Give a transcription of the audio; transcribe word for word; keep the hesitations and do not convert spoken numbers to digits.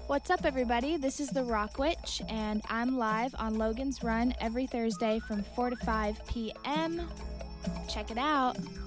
What's up, everybody? This is the Rock Witch, and I'm live on Logan's Run every Thursday from four to five p.m. Check it out.